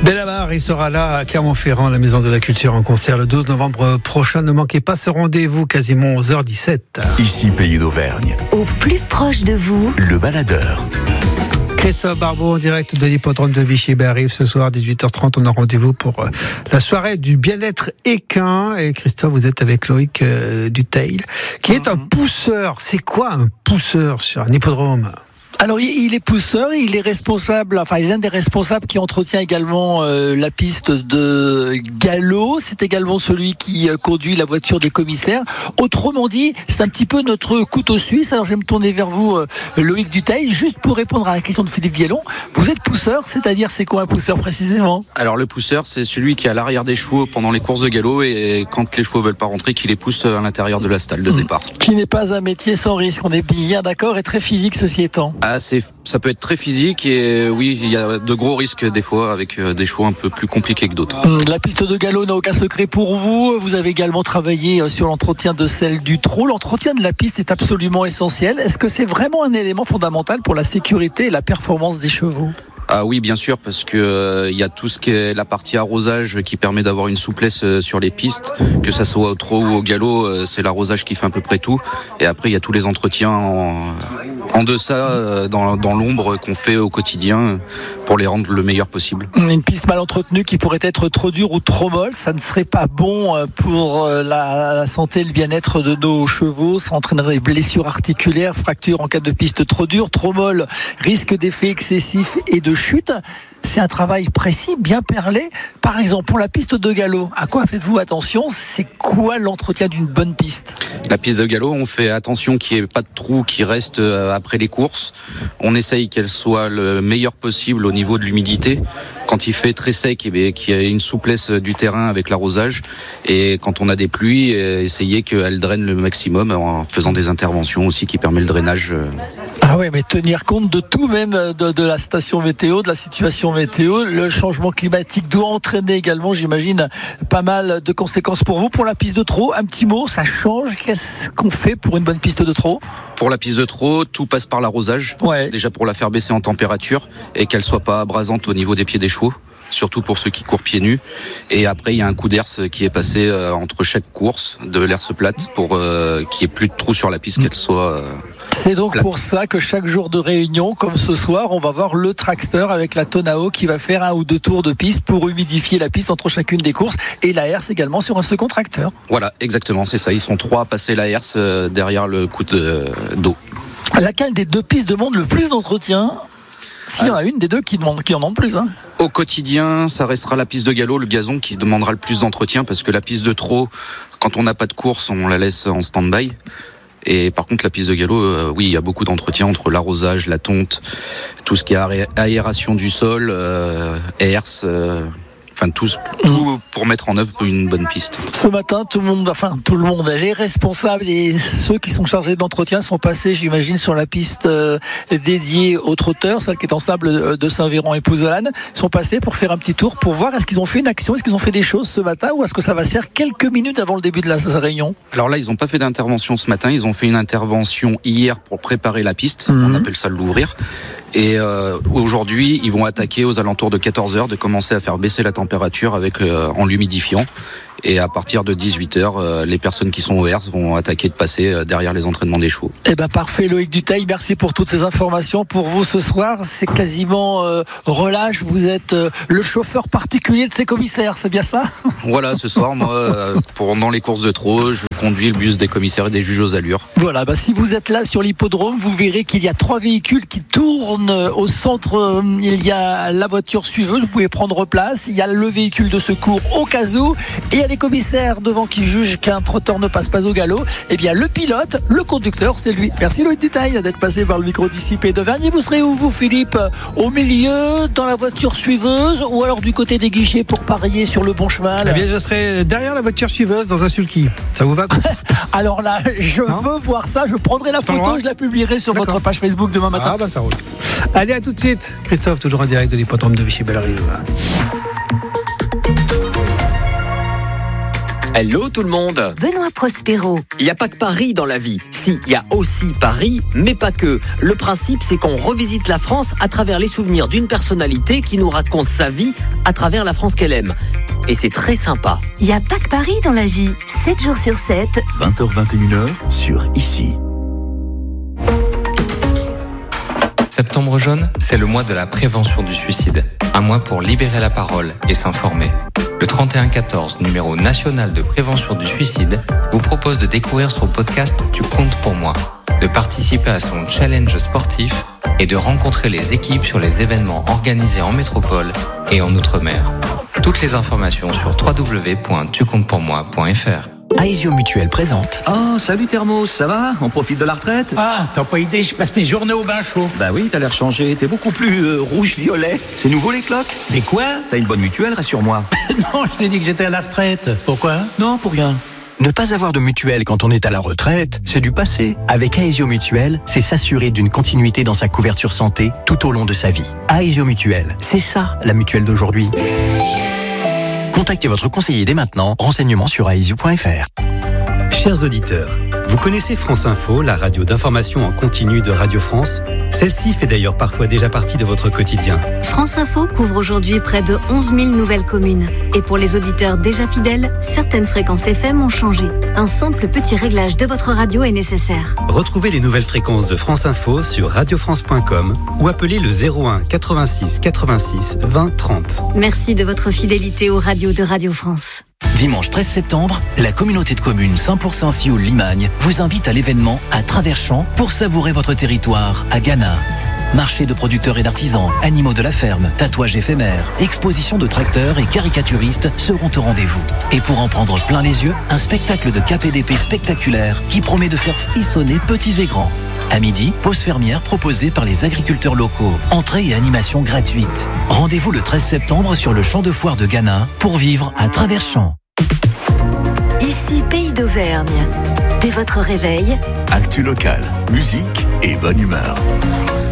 Bellabar, il sera là à Clermont-Ferrand, à la Maison de la Culture, en concert le 12 novembre prochain. Ne manquez pas ce rendez-vous, quasiment 11h17. Ici, Pays d'Auvergne. Au plus proche de vous, Le Baladeur. Christophe Barbeau en direct de l'hippodrome de Vichy arrive ce soir 18h30. On a rendez-vous pour la soirée du bien-être équin. Et Christophe, vous êtes avec Loïc Dutheil, qui est un pousseur. C'est quoi un pousseur sur un hippodrome ? Alors il est pousseur, il est responsable, enfin il est l'un des responsables qui entretient également la piste de galop. C'est également celui qui conduit la voiture des commissaires. Autrement dit, c'est un petit peu notre couteau suisse. Alors je vais me tourner vers vous, Loïc Dutheil, juste pour répondre à la question de Philippe Viellon. Vous êtes pousseur, c'est-à-dire c'est quoi un pousseur précisément ? Alors le pousseur, c'est celui qui est à l'arrière des chevaux pendant les courses de galop et quand les chevaux veulent pas rentrer, qui les pousse à l'intérieur de la stalle de départ. Qui n'est pas un métier sans risque, on est bien d'accord, et très physique ceci étant. Ça peut être très physique et oui, il y a de gros risques des fois avec des chevaux un peu plus compliqués que d'autres. La piste de galop n'a aucun secret pour vous. Vous avez également travaillé sur l'entretien de celle du trot. L'entretien de la piste est absolument essentiel. Est-ce que c'est vraiment un élément fondamental pour la sécurité et la performance des chevaux ? Ah oui, bien sûr, parce que y a tout ce qui est la partie arrosage qui permet d'avoir une souplesse sur les pistes, que ça soit au trot ou au galop, c'est l'arrosage qui fait à peu près tout. Et après, il y a tous les entretiens en deçà, dans l'ombre qu'on fait au quotidien pour les rendre le meilleur possible. Une piste mal entretenue qui pourrait être trop dure ou trop molle, ça ne serait pas bon pour la santé et le bien-être de nos chevaux. Ça entraînerait des blessures articulaires, fractures en cas de piste trop dure, trop molle, risque d'effet excessif et de chute. C'est un travail précis, bien perlé. Par exemple, pour la piste de galop, à quoi faites-vous attention ? C'est quoi l'entretien d'une bonne piste ? La piste de galop, on fait attention qu'il n'y ait pas de trou qui reste après les courses. On essaye qu'elle soit le meilleur possible au niveau de l'humidité. Quand il fait très sec, qu'il y ait une souplesse du terrain avec l'arrosage. Et quand on a des pluies, essayer qu'elle draine le maximum en faisant des interventions aussi qui permettent le drainage. Ah ouais, mais tenir compte de tout, même de la station météo, de la situation météo. Le changement climatique doit entraîner également, j'imagine, pas mal de conséquences pour vous. Pour la piste de trot, un petit mot, ça change. Qu'est-ce qu'on fait pour une bonne piste de trot ? Pour la piste de trot, tout passe par l'arrosage. Ouais. Déjà pour la faire baisser en température et qu'elle soit pas abrasante au niveau des pieds des chevaux. Surtout pour ceux qui courent pieds nus. Et après, il y a un coup d'herse qui est passé entre chaque course, de l'herse plate, pour qu'il n'y ait plus de trous sur la piste, qu'elle soit C'est donc plate. pour ça que chaque jour de réunion, comme ce soir, on va voir le tracteur avec la tonne à eau qui va faire 1 ou 2 tours de piste pour humidifier la piste entre chacune des courses. Et la herse également sur un second tracteur. Voilà, exactement, c'est ça. Ils sont 3 à passer la herse derrière le coup d'eau. Laquelle des 2 pistes demande le plus d'entretien ? S'il y en a une des 2 qui en demande plus. Au quotidien, ça restera la piste de galop, le gazon, qui demandera le plus d'entretien parce que la piste de trot, quand on n'a pas de course, on la laisse en stand-by. Et par contre, la piste de galop, oui, il y a beaucoup d'entretien entre l'arrosage, la tonte, tout ce qui est aération du sol, herse... Enfin, tout pour mettre en œuvre une bonne piste. Ce matin, tout le monde, les responsables et ceux qui sont chargés de l'entretien sont passés, j'imagine, sur la piste dédiée aux trotteurs, celle qui est en sable de Saint-Véran et Pouzolanne, sont passés pour faire un petit tour, pour voir est-ce qu'ils ont fait une action, est-ce qu'ils ont fait des choses ce matin ou est-ce que ça va se faire quelques minutes avant le début de la réunion ? Alors là, ils n'ont pas fait d'intervention ce matin, ils ont fait une intervention hier pour préparer la piste, on appelle ça l'ouvrir. Et aujourd'hui, ils vont attaquer aux alentours de 14h, de commencer à faire baisser la température en l'humidifiant. Et à partir de 18h, les personnes qui sont au herse vont attaquer de passer derrière les entraînements des chevaux. Eh ben parfait, Loïc Dutheil, merci pour toutes ces informations. Pour vous ce soir, c'est quasiment relâche. Vous êtes le chauffeur particulier de ces commissaires, c'est bien ça ? Voilà, ce soir, moi, pendant les courses de trot, je conduis le bus des commissaires et des juges aux allures. Voilà, si vous êtes là sur l'hippodrome, vous verrez qu'il y a 3 véhicules qui tournent au centre. Il y a la voiture suiveuse, vous pouvez prendre place. Il y a le véhicule de secours au cas où. Et il y a les commissaires devant qui jugent qu'un trotteur ne passe pas au galop. Eh bien, le pilote, le conducteur, c'est lui. Merci Loïc Dutheil d'être passé par le micro dissipé d'Auvergne. Vous serez où, vous, Philippe ? Au milieu, dans la voiture suiveuse ou alors du côté des guichets pour parier sur le bon cheval ? Eh bien, je serai derrière la voiture suiveuse dans un sulky. Ça vous va ? Alors là, je veux voir ça. Je prendrai la photo et je la publierai sur votre page Facebook demain matin. Ah ça roule. Allez, à tout de suite. Christophe, toujours en direct de l'hippodrome de Vichy-Bellerive. Hello tout le monde. Benoît Prospero. Il n'y a pas que Paris dans la vie. Si, il y a aussi Paris, mais pas que. Le principe, c'est qu'on revisite la France à travers les souvenirs d'une personnalité qui nous raconte sa vie à travers la France qu'elle aime. Et c'est très sympa. Il n'y a pas que Paris dans la vie. 7 jours sur 7. 20h-21h sur Ici. Septembre jaune, c'est le mois de la prévention du suicide. Un mois pour libérer la parole et s'informer. Le 3114, numéro national de prévention du suicide, vous propose de découvrir son podcast Tu comptes pour moi, de participer à son challenge sportif et de rencontrer les équipes sur les événements organisés en métropole et en Outre-mer. Toutes les informations sur www.tucomptepourmoi.fr. Aesio Mutuelle présente. Oh, salut Thermos, ça va? On profite de la retraite? Ah, t'as pas idée, je passe mes journées au bain chaud. Bah oui, t'as l'air changé, t'es beaucoup plus rouge-violet. C'est nouveau les cloques? Mais quoi? T'as une bonne mutuelle, rassure-moi. Non, je t'ai dit que j'étais à la retraite. Pourquoi? Non, pour rien. Ne pas avoir de mutuelle quand on est à la retraite, c'est du passé. Avec Aesio Mutuelle, c'est s'assurer d'une continuité dans sa couverture santé tout au long de sa vie. Aesio Mutuelle, c'est ça la mutuelle d'aujourd'hui. Contactez votre conseiller dès maintenant. Renseignements sur aesio.fr. Chers auditeurs, vous connaissez France Info, la radio d'information en continu de Radio France? Celle-ci fait d'ailleurs parfois déjà partie de votre quotidien. France Info couvre aujourd'hui près de 11 000 nouvelles communes. Et pour les auditeurs déjà fidèles, certaines fréquences FM ont changé. Un simple petit réglage de votre radio est nécessaire. Retrouvez les nouvelles fréquences de France Info sur radiofrance.com ou appelez le 01 86 86 20 30. Merci de votre fidélité aux radios de Radio France. Dimanche 13 septembre, la communauté de communes 100% Sioule-Limagne vous invite à l'événement à travers champs pour savourer votre territoire à Ghana. Marché de producteurs et d'artisans, animaux de la ferme, tatouages éphémères, expositions de tracteurs et caricaturistes seront au rendez-vous. Et pour en prendre plein les yeux, un spectacle de KPDP spectaculaire qui promet de faire frissonner petits et grands. À midi, pause fermière proposée par les agriculteurs locaux. Entrée et animation gratuite. Rendez-vous le 13 septembre sur le champ de foire de Ghana pour vivre à travers champs. Ici, Pays d'Auvergne. Dès votre réveil, Actu locale, musique et bonne humeur.